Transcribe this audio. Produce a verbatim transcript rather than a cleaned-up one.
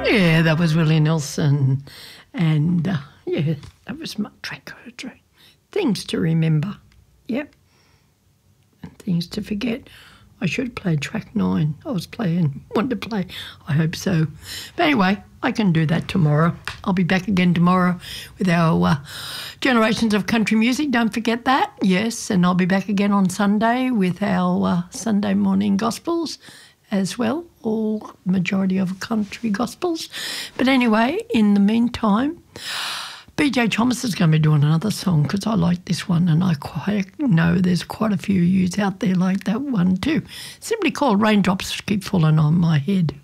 Yeah, that was Willie Nelson. And, uh, yeah, that was my track. track. Things to remember. Yep. And things to forget. I should play track nine. I was playing, wanted to play. I hope so. But anyway, I can do that tomorrow. I'll be back again tomorrow with our uh, Generations of Country Music. Don't forget that. Yes, and I'll be back again on Sunday with our uh, Sunday morning gospels as well, or majority of country gospels. But anyway, in the meantime, B J Thomas is going to be doing another song because I like this one, and I quite know there's quite a few of you out there like that one too. Simply called Raindrops Keep Falling on My Head.